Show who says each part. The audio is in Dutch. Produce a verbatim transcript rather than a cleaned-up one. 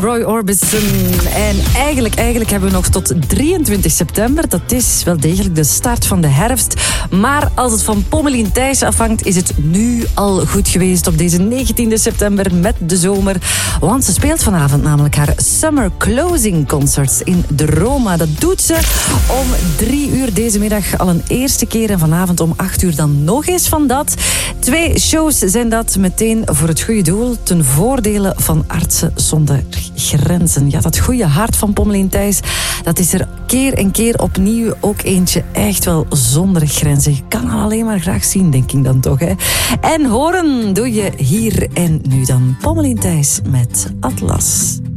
Speaker 1: Roy Orbison. En eigenlijk, eigenlijk hebben we nog tot drieëntwintig september. Dat is wel degelijk de start van de herfst. Maar als het van Pommelien Thijs afhangt, is het nu al goed geweest op deze negentiende september met de zomer. Want ze speelt vanavond namelijk haar Summer Closing Concerts in de Roma. Dat doet ze om drie uur deze middag al een eerste keer. En vanavond om acht uur dan nog eens van dat. Twee shows zijn dat meteen voor het goede doel. Ten voordele van Artsen zonder Grenzen. Ja, dat goede hart van Pommelien Thijs, dat is er keer en keer opnieuw ook eentje echt wel zonder grenzen. Je kan haar alleen maar graag zien, denk ik dan toch, hè. En horen doe je hier en nu dan Pommelien Thijs met Atlas.